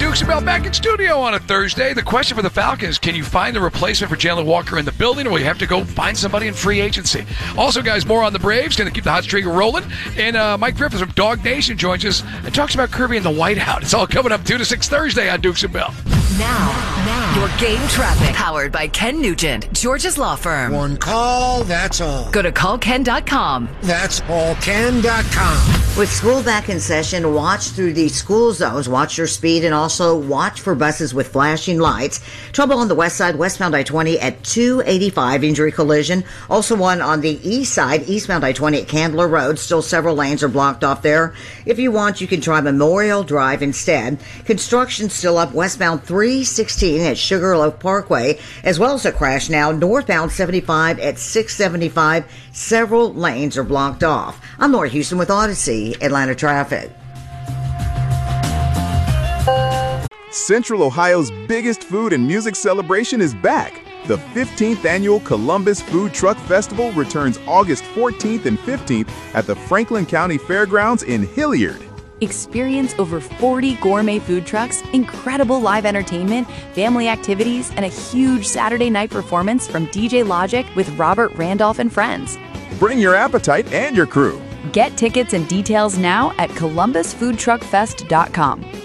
Dukes and Bell back in studio on a Thursday. The question for the Falcons, can you find the replacement for Jalen Walker in the building, or will you have to go find somebody in free agency? Also, guys, more on the Braves. Going to keep the hot streak rolling. And Mike Griffiths from Dog Nation joins us and talks about Kirby and the Whiteout. It's all coming up 2 to 6 Thursday on Dukes and Bell. Now, your game traffic. Powered by Ken Nugent, George's Law Firm. One call, that's all. Go to callken.com. That's allken.com. With school back in session, watch through the school zones, watch your speed, and also watch for buses with flashing lights. Trouble on the west side, westbound I-20 at 285, injury collision. Also one on the east side, eastbound I-20 at Candler Road. Still several lanes are blocked off there. If you want, you can try Memorial Drive instead. Construction still up westbound 316 at Sugarloaf Parkway, as well as a crash now northbound 75 at 675. Several lanes are blocked off. I'm Laura Houston with Odyssey Atlanta Traffic. Central Ohio's biggest food and music celebration is back. The 15th annual Columbus Food Truck Festival returns August 14th and 15th at the Franklin County Fairgrounds in Hilliard. Experience over 40 gourmet food trucks, incredible live entertainment, family activities, and a huge Saturday night performance from DJ Logic with Robert Randolph and friends. Bring your appetite and your crew. Get tickets and details now at columbusfoodtruckfest.com.